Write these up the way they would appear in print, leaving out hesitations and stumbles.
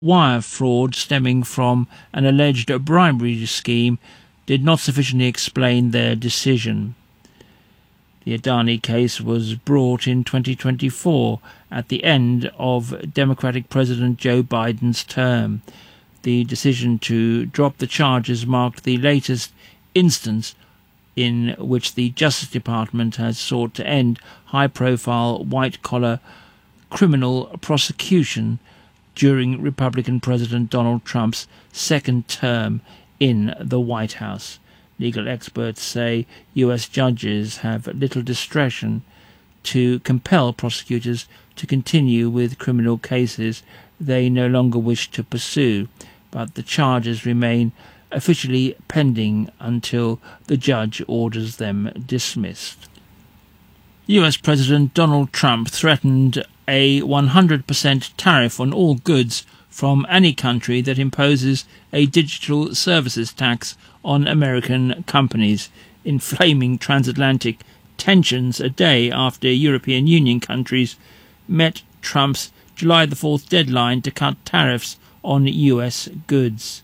wire fraud stemming from an alleged bribery scheme did not sufficiently explain their decision. The Adani case was brought in 2024 at the end of Democratic President Joe Biden's term. The decision to drop the charges marked the latest instance in which the Justice Department has sought to end high-profile white-collar criminal prosecution during Republican President Donald Trump's second term in the White House. Legal experts say U.S. judges have little discretion to compel prosecutors to continue with criminal cases they no longer wish to pursue, but the charges remain officially pending until the judge orders them dismissed. U.S. President Donald Trump threatened a 100% tariff on all goods from any country that imposes a digital services tax on American companies, inflaming transatlantic tensions a day after European Union countries met Trump's July the 4th deadline to cut tariffs on U.S. goods.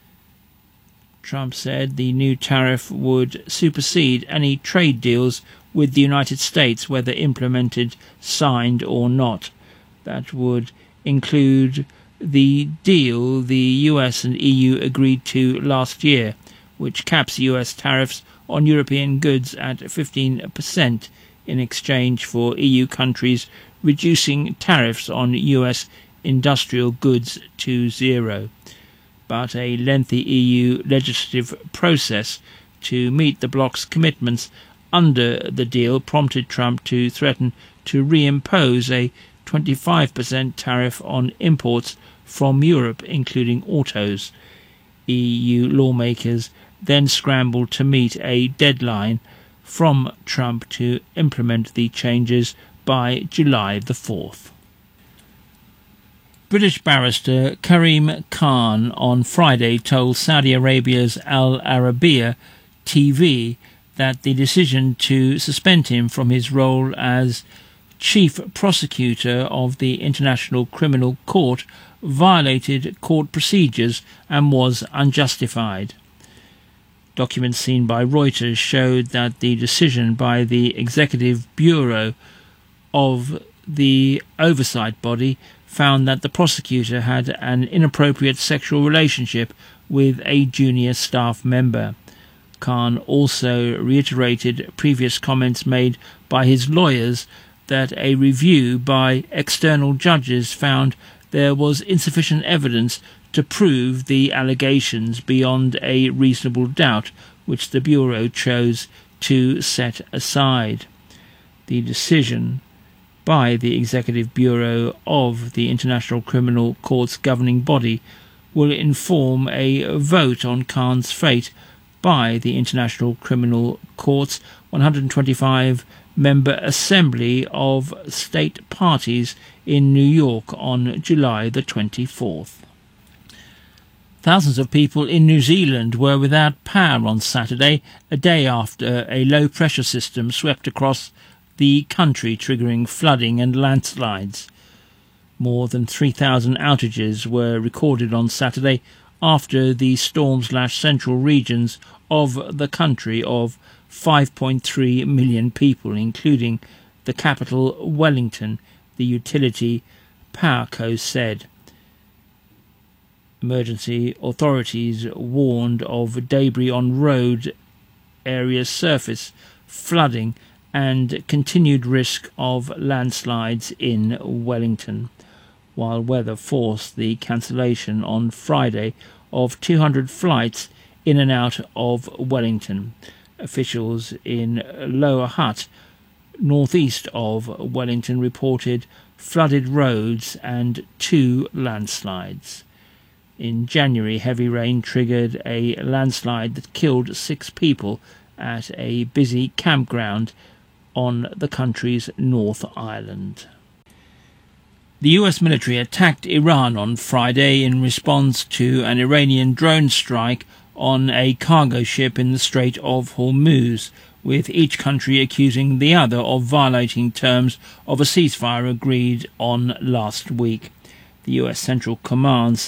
Trump said the new tariff would supersede any trade deals with the United States, whether implemented, signed or not. That would include the deal the US and EU agreed to last year, which caps US tariffs on European goods at 15% in exchange for EU countries reducing tariffs on US industrial goods to zero. But a lengthy EU legislative process to meet the bloc's commitments under the deal prompted Trump to threaten to reimpose a 25% tariff on imports from Europe, including autos. EU lawmakers then scrambled to meet a deadline from Trump to implement the changes by July the 4th. British barrister Karim Khan on Friday told Saudi Arabia's Al Arabiya TV that the decision to suspend him from his role as chief prosecutor of the International Criminal Court violated court procedures and was unjustified. Documents seen by Reuters showed that the decision by the Executive Bureau of the oversight body found that the prosecutor had an inappropriate sexual relationship with a junior staff member. Khan also reiterated previous comments made by his lawyers that a review by external judges found there was insufficient evidence to prove the allegations beyond a reasonable doubt, which the Bureau chose to set aside. The decision by the Executive Bureau of the International Criminal Court's governing body will inform a vote on Khan's fate by the International Criminal Court's 125-member Assembly of State Parties in New York on July the 24th. Thousands of people in New Zealand were without power on Saturday, a day after a low-pressure system swept across the country, triggering flooding and landslides. More than 3,000 outages were recorded on Saturday after the storm-slashed central regions of the country of 5.3 million people, including the capital Wellington, the utility Powerco said. Emergency authorities warned of debris on road areas surface, flooding and continued risk of landslides in Wellington, while weather forced the cancellation on Friday of 200 flights in and out of Wellington. Officials in Lower Hutt, northeast of Wellington, reported flooded roads and 2 landslides. In January, heavy rain triggered a landslide that killed 6 people at a busy campground on the country's North Island. The US military attacked Iran on Friday in response to an Iranian drone strike on a cargo ship in the Strait of Hormuz, with each country accusing the other of violating terms of a ceasefire agreed on last week. The US Central Command